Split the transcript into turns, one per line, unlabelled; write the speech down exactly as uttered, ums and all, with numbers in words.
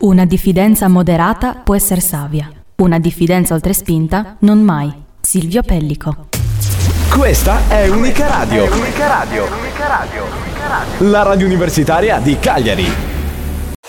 Una diffidenza moderata può essere savia. Una diffidenza oltrespinta non mai. Silvio Pellico.
Questa è Unica Radio. Unica Radio. Unica Radio. La radio universitaria di Cagliari.